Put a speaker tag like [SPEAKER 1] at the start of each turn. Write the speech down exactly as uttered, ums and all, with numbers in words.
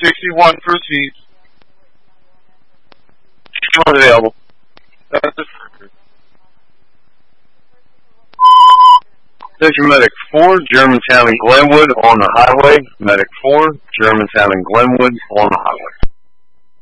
[SPEAKER 1] sixty-one, proceed.
[SPEAKER 2] sixty-one available.
[SPEAKER 1] That's it.
[SPEAKER 2] Station Medic four, Germantown and Glenwood on the highway. Medic four, Germantown and Glenwood on the highway.